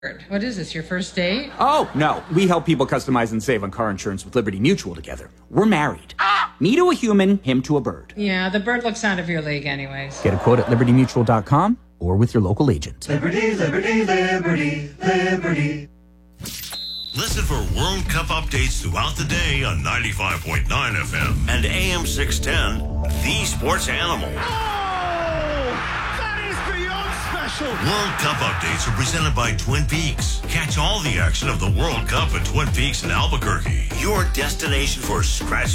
What is this, your first date? Oh, no. We help people customize and save on car insurance with Liberty Mutual together. We're married. Me to a human, him to a bird. Yeah, the bird looks out of your league anyways. Get a quote at libertymutual.com or with your local agent. Liberty, liberty, liberty, liberty. Listen for World Cup updates throughout the day on 95.9 FM and AM 610, The Sports Animal. World Cup updates are presented by Twin Peaks. Catch all the action of the World Cup at Twin Peaks in Albuquerque. Your destination for scratch